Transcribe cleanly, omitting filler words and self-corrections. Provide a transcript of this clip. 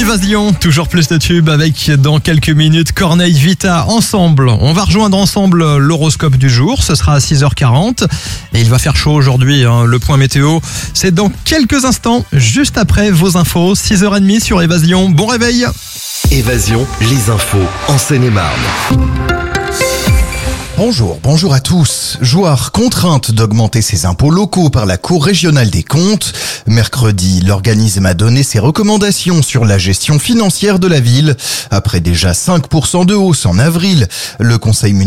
Évasion, toujours plus de tubes avec dans quelques minutes Corneille Vita ensemble. On va rejoindre ensemble l'horoscope du jour, ce sera à 6h40 et il va faire chaud aujourd'hui. Le point météo, c'est dans quelques instants, juste après vos infos, 6h30 sur Évasion. Bon réveil. Évasion, les infos en Seine-et-Marne. Bonjour à tous. Jouarre contrainte d'augmenter ses impôts locaux par la Cour régionale des comptes. Mercredi, l'organisme a donné ses recommandations sur la gestion financière de la ville. Après déjà 5% de hausse en avril, le conseil municipal